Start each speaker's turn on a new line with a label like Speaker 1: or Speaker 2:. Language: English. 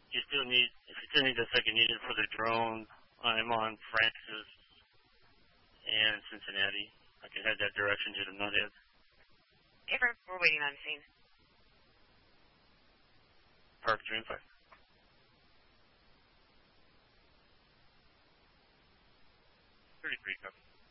Speaker 1: if you still need the second unit for the drone, I'm on Francis and Cincinnati. I can head that direction to the Nuthead.
Speaker 2: We're waiting on scene.
Speaker 1: Park 3 and 5. 33, copy.